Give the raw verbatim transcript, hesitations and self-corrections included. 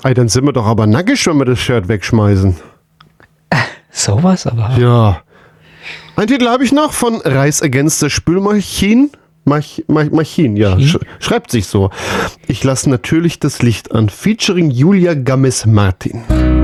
Ey, dann sind wir doch aber nackig, wenn wir das Shirt wegschmeißen. Sowas aber. Ja. Ein Titel habe ich noch von Rise Against the Spülmaschine. Mach, Mach, Machin, ja, sch schreibt sich so. Ich lasse natürlich das Licht an, featuring Julia Gomez Martin.